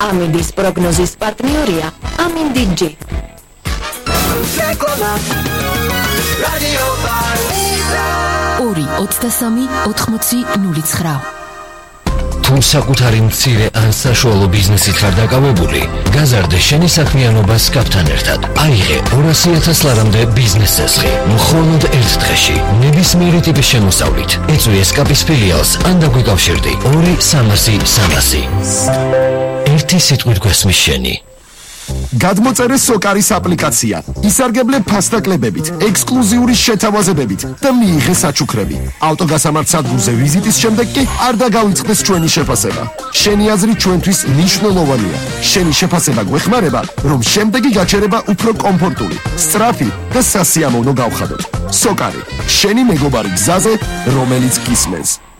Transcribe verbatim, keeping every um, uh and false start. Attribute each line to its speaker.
Speaker 1: ამინდის პროგნოზის პარტნიორია ამინდიჯი. ორი ოცდასამი ოთხმოცი ნული ცხრა.
Speaker 2: თუ საკუთარი მცირე ან საშუალო ბიზნესით ხარ დაკავებული, გაზარდე შენი საქმიანობა სკაფთან ერთად. აიღე ორასი ათას ლარამდე ბიზნეს წესხი. მხოლოდ ერთ დღეში, ნებისმიერი ტიპის შემოსავლით. ეწვი სკაფის ფილიალს ან დაგვიკავშირდი ორი სამასი სამასი. ერთი სიტყვით გვესმის შენი.
Speaker 3: გადმოწერე სოკარის აპლიკაცია. ისარგებლე ფასტაკლებებით, ექსკლუზიური შეთავაზებებით და მიიღე საჩუქრები. ავტოგასამართ სადგურზე ვიზიტის შემდეგ კი არ დაგავიწყდეს ჩვენი შეფასება. შენი აზრი ჩვენთვის მნიშვნელოვანია. შენი შეფასება გვეხმარება, რომ შემდეგი გაჩერება უფრო კომფორტული, სწრაფი და სასიამოვნო გავხადოთ. სოკარი, შენი მეგობარი გზაზე, რომელიც გისმენს.